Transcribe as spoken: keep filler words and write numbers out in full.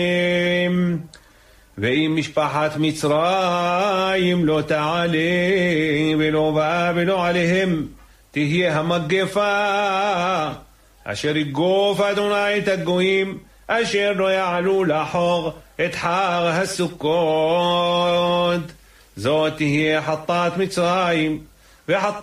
ואם משפחת מצרים לא תעלה ולא באה ולא עליהם, תהיה המגפה אשר יגוף אדוני את הגויים אשר לא יעלו לחור את חג הסוכות. זאת תהיה חטאת מצרים וחטאת